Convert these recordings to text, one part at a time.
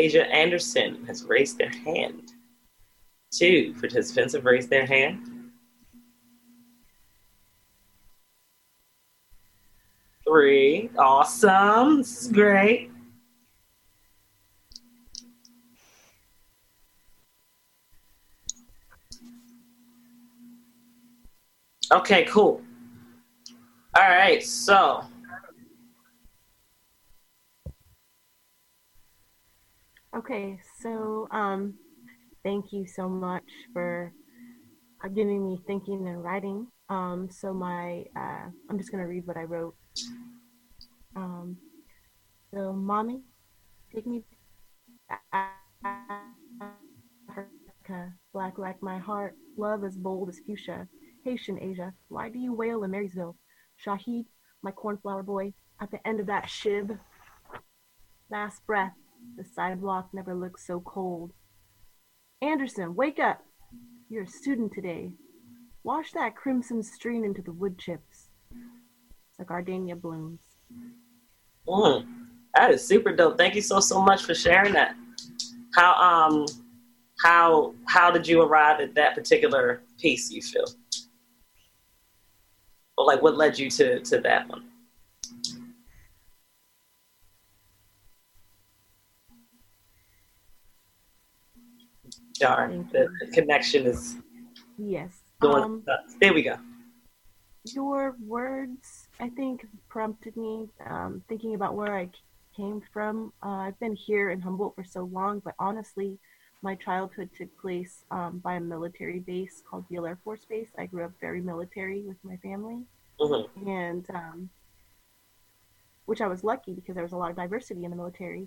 Asia Anderson has raised their hand. 2 participants have raised their hand. 3. Awesome. This is great. Okay, cool. All right, so thank you so much for getting me thinking and writing. I'm just gonna read what I wrote. Um, so, mommy, take me to Africa, black like my heart, love as bold as fuchsia. Haitian Asia, why do you wail in Marysville? Shahid, my cornflower boy, at the end of that shib. Last breath, the sidewalk never looked so cold. Anderson, wake up! You're a student today. Wash that crimson stream into the wood chips. The gardenia blooms. That is super dope. Thank you so much for sharing that. How did you arrive at that particular piece, you feel? Or like what led you to that one? Darn, the connection is doing there we go. Your words, I think, prompted me thinking about where I came from. I've been here in Humboldt for so long, but honestly, my childhood took place by a military base called Beale Air Force Base. I grew up very military with my family, and which I was lucky because there was a lot of diversity in the military.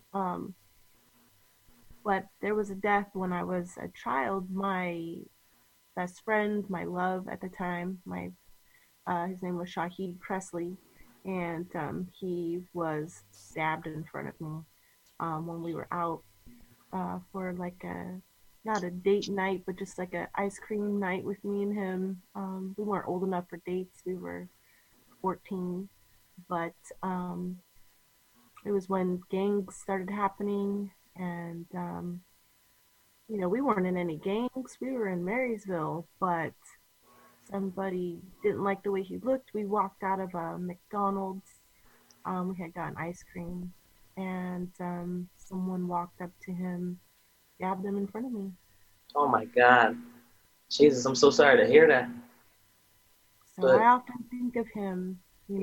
But there was a death when I was a child. My best friend, my love at the time, his name was Shahid Presley, and he was stabbed in front of me when we were out for like not a date night, but just like an ice cream night with me and him. We weren't old enough for dates. We were 14, but it was when gangs started happening, and we weren't in any gangs. We were in Marysville, but somebody didn't like the way he looked. We walked out of a McDonald's. We had gotten ice cream, and someone walked up to him, stabbed him in front of me. Oh my God. Jesus, I'm so sorry to hear that. So I often think of him,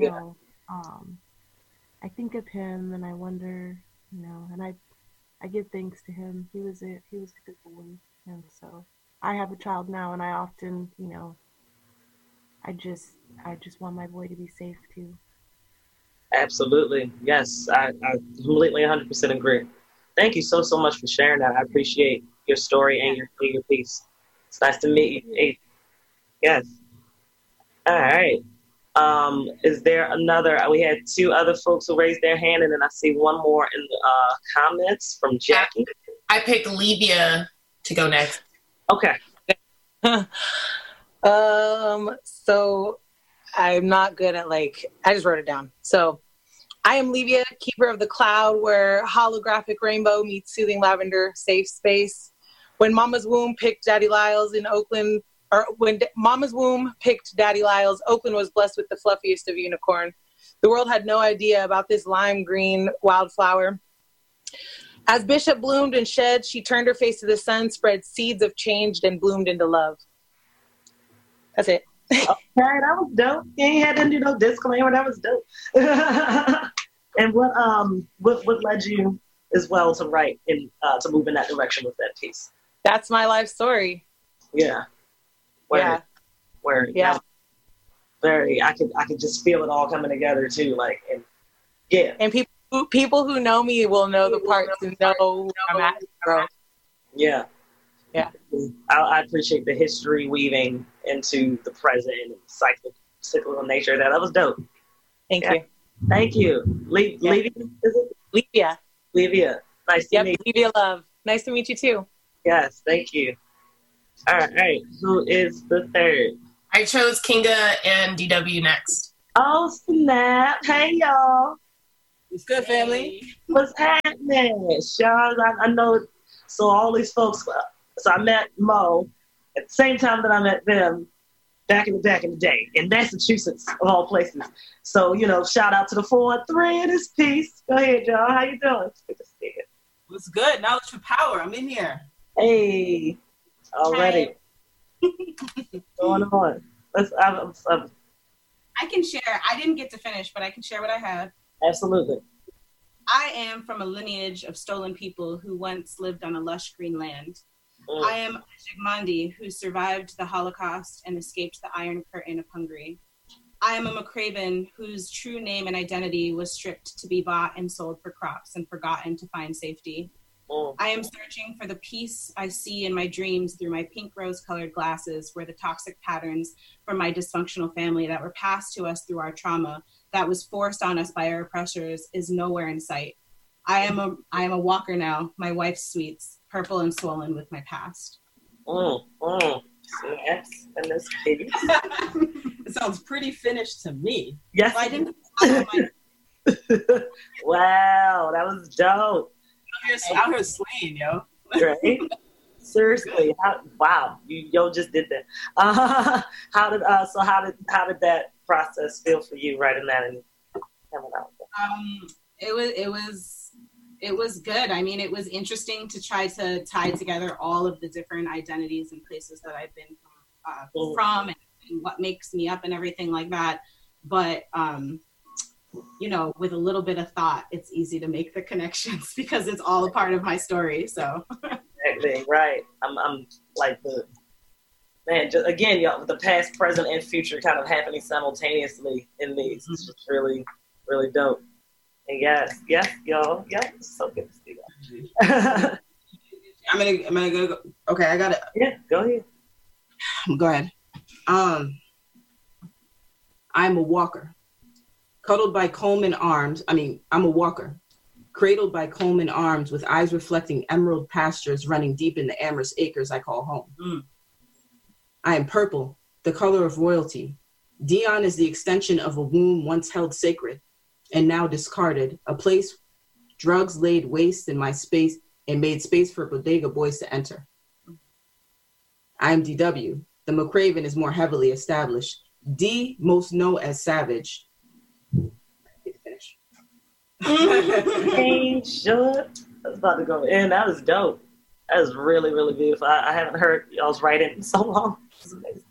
I think of him and I wonder, and I give thanks to him. He was a good boy. And so I have a child now, and I often, I just want my boy to be safe too. Absolutely. Yes, I completely 100% agree. Thank you so much for sharing that. I appreciate your story and your piece. It's nice to meet you. Hey. Yes. All right. Is there another? We had 2 other folks who raised their hand, and then I see one more in the comments from Jackie. I picked Livia to go next. Okay. So I'm not good at I just wrote it down. So I am Livia, keeper of the cloud, where holographic rainbow meets soothing lavender, safe space. When Mama's womb picked Daddy Lyles in Oakland, or when Mama's womb picked Daddy Lyles, Oakland was blessed with the fluffiest of unicorn. The world had no idea about this lime green wildflower. As Bishop bloomed and shed, she turned her face to the sun, spread seeds of change, and bloomed into love. That's it. Okay, that was dope. You ain't had to do no disclaimer. That was dope. And what led you as well to write and to move in that direction with that piece? That's my life story. Yeah. Where very I could just feel it all coming together too. And people who know me will know the parts and know who I'm at, bro. Yeah. I appreciate the history weaving into the present and cyclical nature of that. That was dope. Thank you. Thank you. Livia, is it? Livia. Nice to meet you. Livia Love. Nice to meet you too. Yes, thank you. All right. Who is the third? I chose Kinga and DW next. Oh, snap. Hey, y'all. It's good, family. What's happening? Sean, I know. So all these folks. So I met Mo at the same time that I met them back in the day in Massachusetts, of all places. So, shout out to the 413 in this piece. Go ahead, y'all. How you doing? It's good to see you. What's good? Knowledge for power. I'm in here. Hey, already. Going on. I can share. I didn't get to finish, but I can share what I have. Absolutely. I am from a lineage of stolen people who once lived on a lush green land. I am a Jigmandi who survived the Holocaust and escaped the Iron Curtain of Hungary. I am a McCraven whose true name and identity was stripped to be bought and sold for crops and forgotten to find safety. I am searching for the peace I see in my dreams through my pink rose-colored glasses, where the toxic patterns from my dysfunctional family that were passed to us through our trauma, that was forced on us by our oppressors, is nowhere in sight. I am a walker now, my wife's sweets, purple and swollen with my past. Yes, and this baby. It sounds pretty finished to me. Yes. Well, I didn't Wow, that was dope. Out here slaying, yo. Right? Seriously, wow, you just did that. How did that process feel for you, writing that and coming out? It was good. I mean, it was interesting to try to tie together all of the different identities and places that I've been from and what makes me up and everything like that. But with a little bit of thought, it's easy to make the connections because it's all a part of my story. So exactly right. I'm like just again, y'all, the past, present, and future kind of happening simultaneously in these. It's just really, really dope. And yes, y'all, it's so good to see y'all. I'm gonna go. Okay, I got it. Yeah, go ahead. Go ahead. I'm a walker. Cuddled by Coleman arms. I'm a walker. Cradled by Coleman arms with eyes reflecting emerald pastures running deep in the amorous acres I call home. I am purple, the color of royalty. Dion is the extension of a womb once held sacred and now discarded, a place drugs laid waste in my space and made space for bodega boys to enter. I am DW. The McCraven is more heavily established. D, most known as Savage. Finish. Sure. I was about to go in. That was dope. That was really, really beautiful. I haven't heard y'all's writing in so long. It's amazing.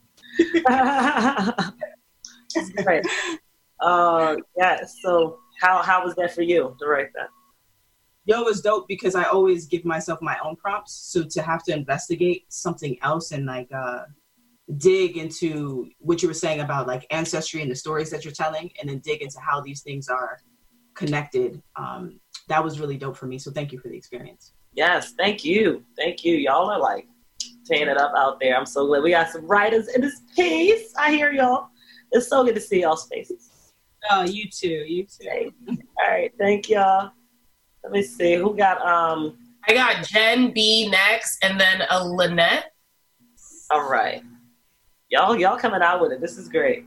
It's great. Yeah. So how was that for you to write that? Yo, it's dope because I always give myself my own prompts. So to have to investigate something else and dig into what you were saying about ancestry and the stories that you're telling, and then dig into how these things are connected. That was really dope for me. So thank you for the experience. Yes, thank you. Y'all are tearing it up out there. I'm so glad we got some writers in this piece. I hear y'all. It's so good to see y'all's faces. Oh, you too. All right, thank y'all. Let me see who got. I got Jen B next, and then a Lynette. All right, y'all coming out with it. This is great.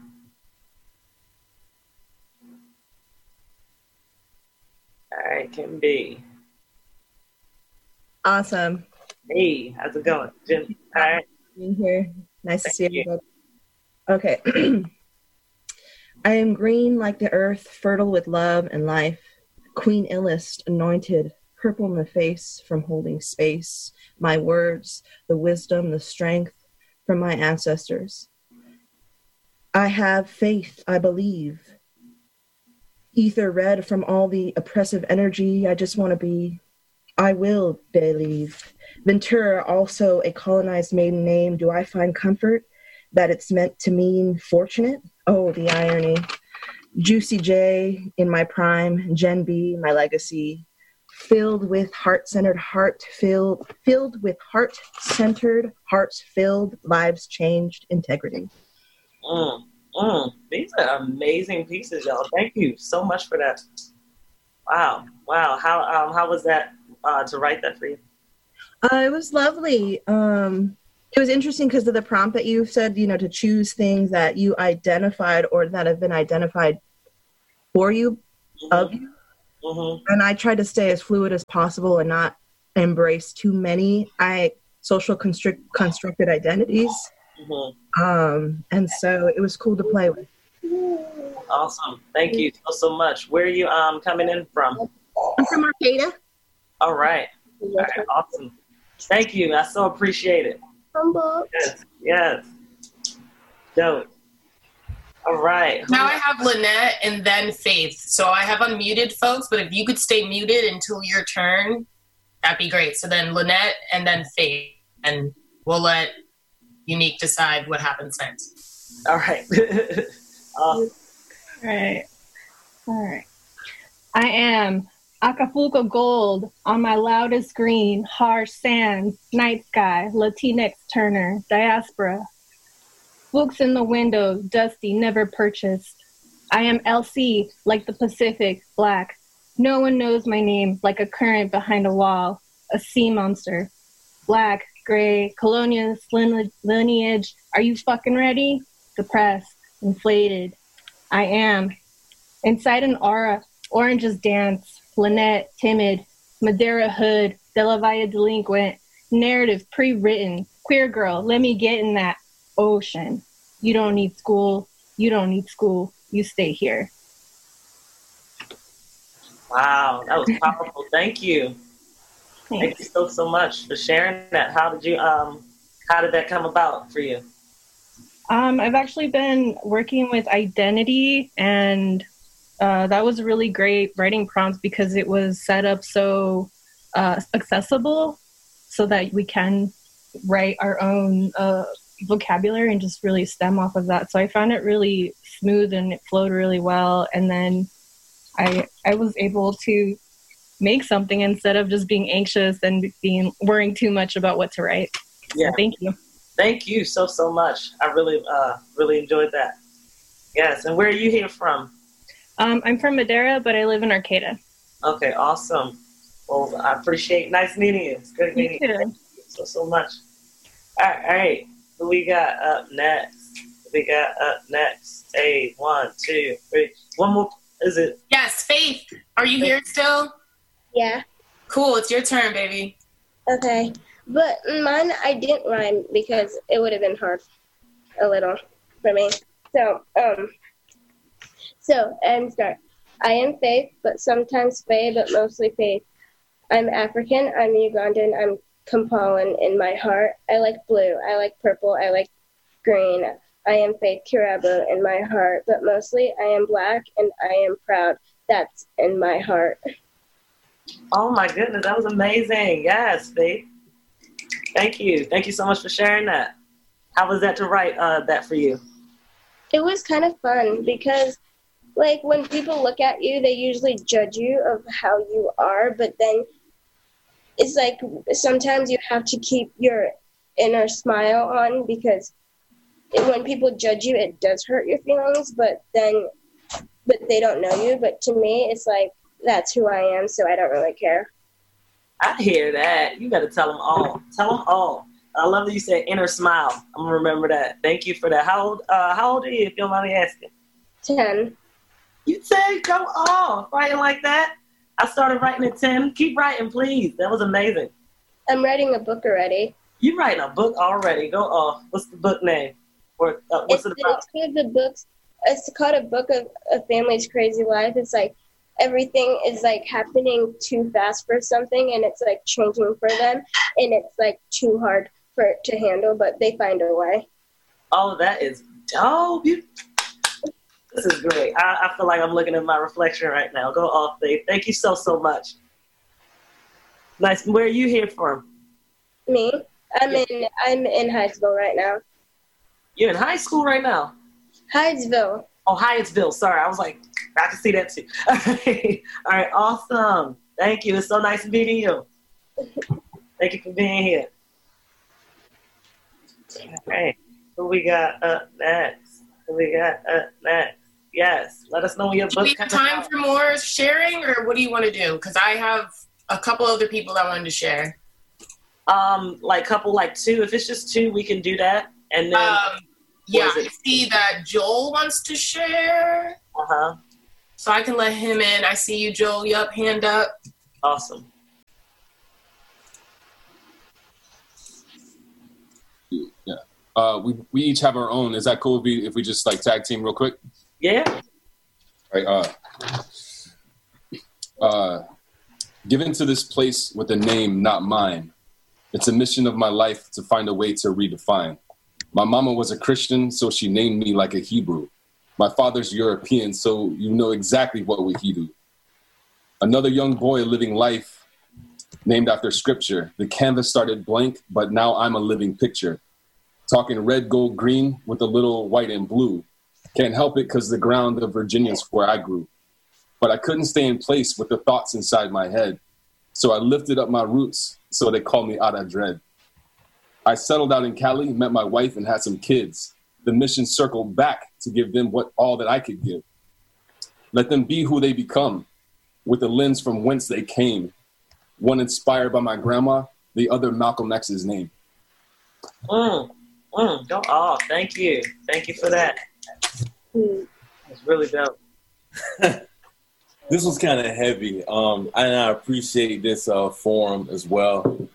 All right, Kim B. Awesome. Hey, how's it going, Jen? All right. Being here. Nice to see everybody. Okay. I am green like the earth, fertile with love and life. Queen Illest, anointed, purple in the face from holding space. My words, the wisdom, the strength from my ancestors. I have faith, I believe. Ether red from all the oppressive energy. I just want to be. I will believe. Ventura, also a colonized maiden name. Do I find comfort that it's meant to mean fortunate? Oh, the irony. Juicy J in my prime, Gen B, my legacy, filled with heart-centered, filled with heart-centered, hearts-filled, lives changed, integrity. These are amazing pieces, y'all. Thank you so much for that. Wow. How was that to write that for you? It was lovely. It was interesting because of the prompt that you said, to choose things that you identified or that have been identified for you, of you. And I try to stay as fluid as possible and not embrace too many social constructed identities. And so it was cool to play with. Awesome. Thank you so much. Where are you coming in from? I'm from Arcata. All right. Awesome. Thank you. I so appreciate it. Humble. Yes. Dope. All right. Now I have Lynette and then Faith. So I have unmuted folks, but if you could stay muted until your turn, that'd be great. So then Lynette and then Faith, and we'll let Unique decide what happens next. All right. All right. I am Acapulco Gold on my loudest green, harsh sands, night sky, Latinx Turner, diaspora. Books in the windows, dusty, never purchased. I am LC, like the Pacific, black. No one knows my name, like a current behind a wall, a sea monster. Black, gray, colonialist lineage. Are you fucking ready? Depressed, inflated. I am. Inside an aura, oranges dance, Lynette, timid, Madeira hood, De La Valle delinquent, narrative pre-written, queer girl, let me get in that ocean. You don't need school. You don't need school. You stay here. Wow, that was powerful. Thank you. Thank you so much for sharing that. How did that come about for you? I've actually been working with identity, and that was really great writing prompts because it was set up so accessible so that we can write our own vocabulary and just really stem off of that. So I found it really smooth and it flowed really well. And then I was able to make something instead of just being anxious and worrying too much about what to write. Yeah. So thank you. Thank you so much. I really enjoyed that. Yes. And where are you here from? I'm from Madeira, but I live in Arcata. Okay, awesome. Well, I appreciate. Nice meeting you. It's good meeting you. Thank you so much. All right. Who we got up next? Hey, 1, 2, 3. One more. Is it? Yes, Faith. Are you here still? Yeah. Cool. It's your turn, baby. Okay. But mine, I didn't rhyme because it would have been hard a little for me. So, and start. I am Faith, but sometimes Faye, but mostly Faith. I'm African, I'm Ugandan, I'm Kampalan in my heart. I like blue, I like purple, I like green. I am Faith Kirabu in my heart, but mostly I am black and I am proud. That's in my heart. Oh my goodness, that was amazing. Yes, Faith. Thank you. Thank you so much for sharing that. How was that to write that for you? It was kind of fun because, like, when people look at you, they usually judge you of how you are, but then it's like sometimes you have to keep your inner smile on because when people judge you, it does hurt your feelings, but they don't know you. But to me, it's like, that's who I am, so I don't really care. I hear that. You got to tell them all. Tell them all. I love that you said inner smile. I'm going to remember that. Thank you for that. How old are you, if you don't mind me asking? 10. You say go off. Writing like that? I started writing at 10. Keep writing, please. That was amazing. I'm writing a book already. You writing a book already. Go off. What's the book name? Or what's it about? It's called A Book of a Family's Crazy Life. It's like everything is like happening too fast for something, and it's like changing for them, and it's like too hard for it to handle, but they find a way. Oh, that is dope. This is great. I feel like I'm looking at my reflection right now. Go off, Faith. Thank you so much. Nice. Where are you here from? Me? I'm in Hyattsville right now. You're in high school right now? Hyattsville. Oh, Hyattsville. Sorry. I was like, I can see that too. All right. Awesome. Thank you. It's so nice meeting you. Thank you for being here. All right. Who we got up next? Yes. Let us know when your book comes out. Do we have time for more sharing, or what do you want to do? Because I have a couple other people that wanted to share. Like 2. If it's just 2, we can do that. And then yeah, I see that Joel wants to share. Uh-huh. so I can let him in. I see you, Joel. Yup, hand up. Awesome. Yeah. We each have our own. Is that cool if we just like tag team real quick? Yeah. All right. Given to this place with a name not mine. It's a mission of my life to find a way to redefine. My mama was a Christian, so she named me like a Hebrew. My father's European, so you know exactly what we do. Another young boy living life named after scripture. The canvas started blank, but now I'm a living picture. Talking red, gold, green with a little white and blue. Can't help it because the ground of Virginia's where I grew. But I couldn't stay in place with the thoughts inside my head. So I lifted up my roots, so they call me Ada Dread. I settled out in Cali, met my wife, and had some kids. The mission circled back to give them all that I could give. Let them be who they become, with a lens from whence they came. One inspired by my grandma, the other Malcolm X's name. Oh, thank you. Thank you for that. It's really dope. This was kind of heavy, and I appreciate this forum as well.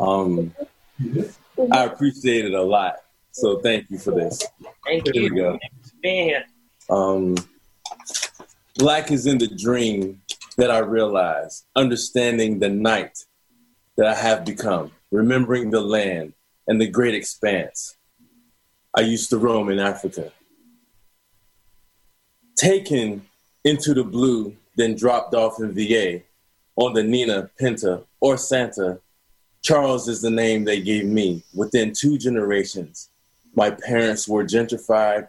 I appreciate it a lot, so thank you for this. Thank you. Here we go. Thanks for being here. Black is in the dream that I realize, understanding the night that I have become, remembering the land and the great expanse. I used to roam in Africa. Taken into the blue, then dropped off in VA on the Nina, Pinta, or Santa. Charles is the name they gave me. Within 2 generations, my parents were gentrified,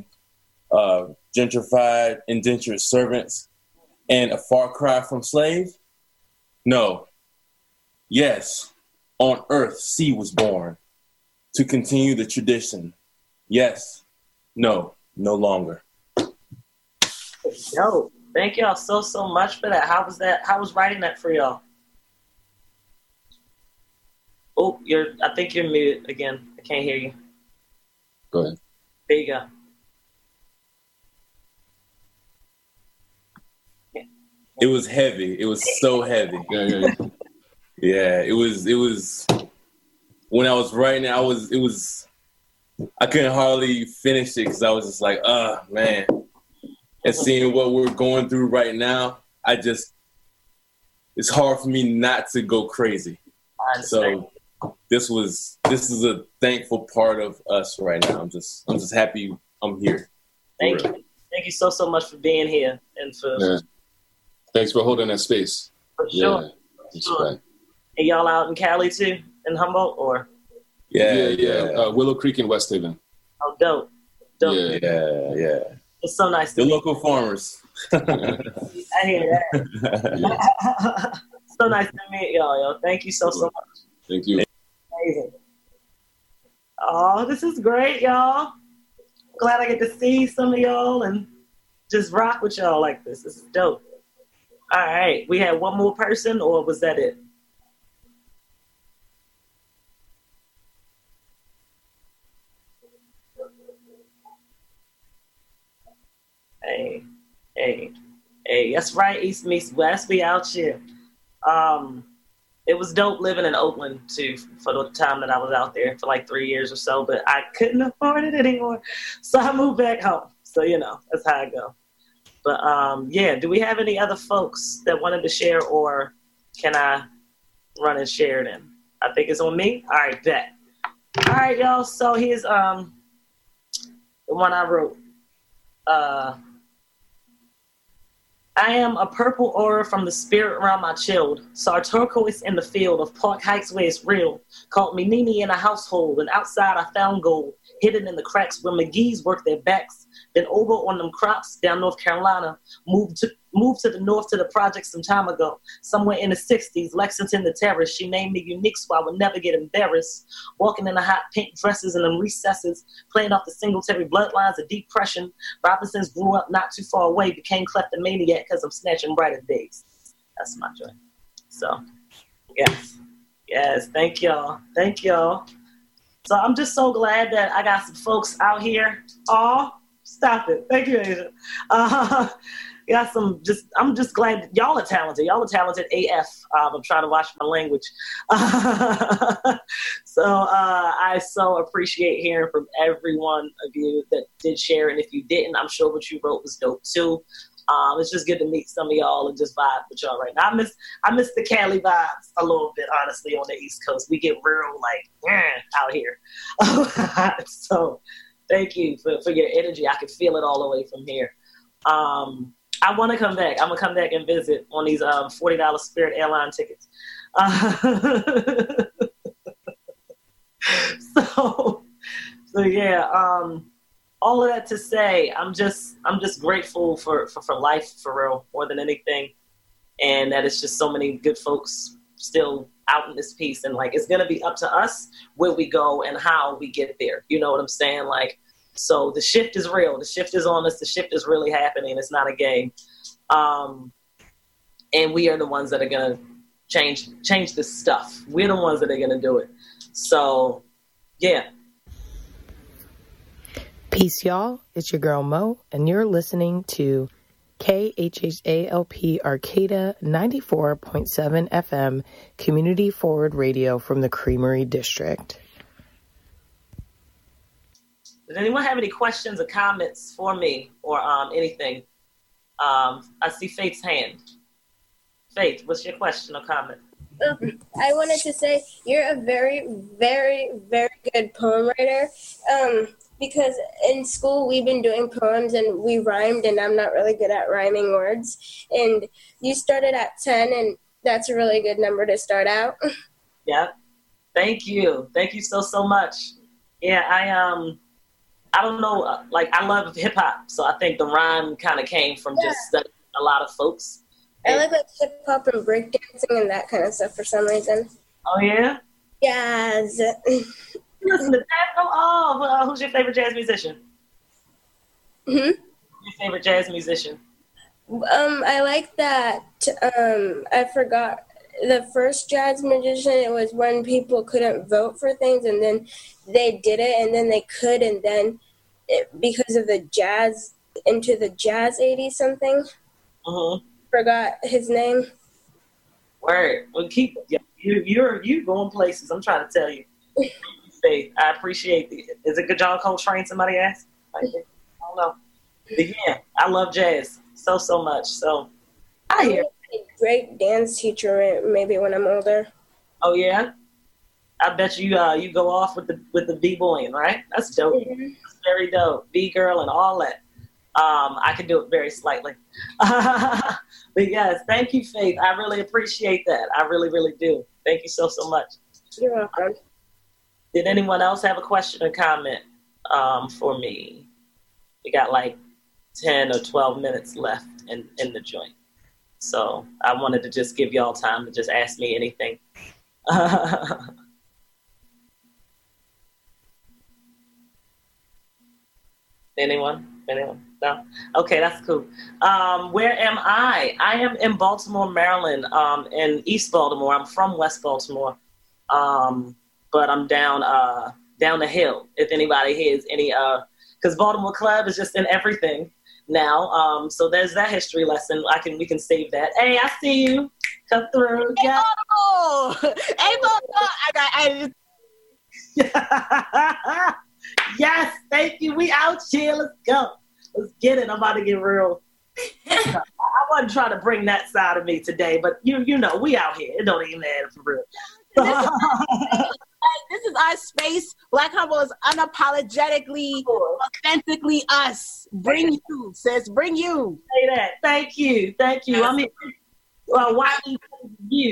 indentured servants, and a far cry from slave? No. Yes, on earth, C was born to continue the tradition. Yes, no longer. Yo, thank y'all so much for that. How was that? How was writing that for y'all? Oh, I think you're muted again. I can't hear you. Go ahead. There you go. It was heavy. It was so heavy. Yeah, it was when I was writing it, I couldn't hardly finish it because I was just like, man. And seeing what we're going through right now, it's hard for me not to go crazy. So this is a thankful part of us right now. I'm just happy I'm here. Thank you. Thank you so much for being here and for. Yeah. Thanks for holding that space. For sure. Yeah. For sure. And y'all out in Cali too, in Humboldt, or? Yeah. Willow Creek in West Haven. Oh, dope. Yeah. It's so nice to meet local farmers. I hear that. So nice to meet y'all, yo. Thank you so much. Thank you. Amazing. Oh, this is great, y'all. Glad I get to see some of y'all and just rock with y'all like this. This is dope. All right. We had one more person, or was that it? Hey, that's right, East Meets West. We out here. It was dope living in Oakland too for the time that I was out there for like 3 years or so, but I couldn't afford it anymore. So I moved back home. So, that's how I go. But do we have any other folks that wanted to share, or can I run and share it in? I think it's on me. All right, bet. All right, y'all. So here's the one I wrote. I am a purple aura from the spirit around my chilled. Saw turquoise in the field of Park Heights where it's real. Called me Nene in a household, and outside I found gold, hidden in the cracks where McGee's worked their backs. Then over on them crops down North Carolina, moved to the north to the projects some time ago. Somewhere in the 60s, Lexington the Terrace. She named me unique so I would never get embarrassed. Walking in the hot pink dresses in them recesses, playing off the Singletary bloodlines of depression. Robinsons grew up not too far away, became kleptomaniac because I'm snatching brighter days. That's my joy. So, yes, thank y'all. So I'm just so glad that I got some folks out here. Oh, stop it. Thank you, Asia. got some. I'm just glad y'all are talented. Y'all are talented AF. I'm trying to watch my language. So I so appreciate hearing from every one of you that did share, and if you didn't, I'm sure what you wrote was dope too. It's just good to meet some of y'all and just vibe with y'all right now. I miss the Cali vibes a little bit, honestly, on the East Coast. We get real out here. So thank you for your energy. I can feel it all the way from here. I want to come back. I'm gonna come back and visit on these $40 Spirit Airline tickets. So yeah. All of that to say, I'm just grateful for life, for real, more than anything, and that it's just so many good folks still out in this piece, and like it's gonna be up to us where we go and how we get there. You know what I'm saying? Like, so the shift is real. The shift is on us. The shift is really happening. It's not a game, and we are the ones that are gonna change this stuff. We're the ones that are gonna do it. So, yeah. Peace, y'all. It's your girl Mo, and you're listening to KHHALP Arcata 94.7 FM Community Forward Radio from the Creamery District. Does anyone have any questions or comments for me or anything? I see Faith's hand. Faith, what's your question or comment? I wanted to say you're a very, very, very good poem writer. Because in school we've been doing poems and we rhymed, and I'm not really good at rhyming words. And you started at 10, and that's a really good number to start out. Yeah. Thank you. Thank you so much. Yeah, I don't know, like I love hip hop, so I think the rhyme kind of came from just studying a lot of folks. I like hip hop and breakdancing and that kind of stuff for some reason. Oh yeah? Yes. Listen to that. Who's your favorite jazz musician? Mm-hmm. Your favorite jazz musician? I like that. I forgot the first jazz musician. It was when people couldn't vote for things, and then they did it, and then they could, and then because of the jazz into the jazz 80 something. Mm-hmm. Forgot his name. Word. Well, you going places. I'm trying to tell you. I appreciate it. Is it good John Coltrane? Somebody asked. I don't know. But yeah, I love jazz so much. So I hear a great dance teacher maybe when I'm older. Oh yeah, I bet you you go off with the b-boying, right? That's dope. Mm-hmm. That's very dope. B-girl and all that. I can do it very slightly. But yes, thank you, Faith. I really appreciate that. I really, really do. Thank you so much. You're welcome. Did anyone else have a question or comment for me? We got like 10 or 12 minutes left in the joint. So I wanted to just give y'all time to just ask me anything. Anyone? No? Okay, that's cool. Where am I? I am in Baltimore, Maryland, in East Baltimore. I'm from West Baltimore. But I'm down the hill. If anybody hears any, because Baltimore Club is just in everything now. So there's that history lesson. We can save that. Hey, I see you. Come through. Hey, yeah. Hey, Baltimore. Yes, thank you. We out here. Let's go. Let's get it. I'm about to get real. I wasn't trying to bring that side of me today, but you know, we out here. It don't even matter for real. This is our space. Black Humble is unapologetically, authentically us. Bring you, sis. Bring you. Say that. Thank you. I mean, why you?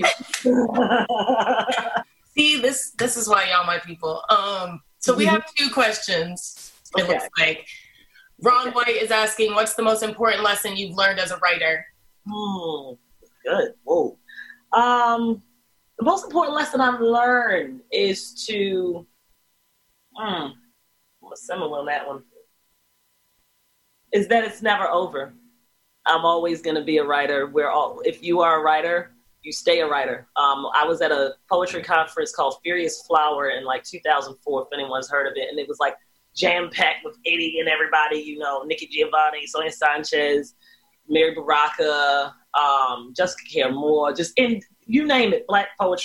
See, this is why y'all my people. So we have 2 questions. It looks like Ron White is asking, "What's the most important lesson you've learned as a writer?" Good. Whoa. The most important lesson I've learned is to, I'm similar on that one, is that it's never over. I'm always going to be a writer. If you are a writer, you stay a writer. I was at a poetry conference called Furious Flower in like 2004, if anyone's heard of it. And it was like jam-packed with Eddie and everybody, Nikki Giovanni, Sonia Sanchez, Mary Baraka, Jessica Care Moore, just in you name it, Black poetry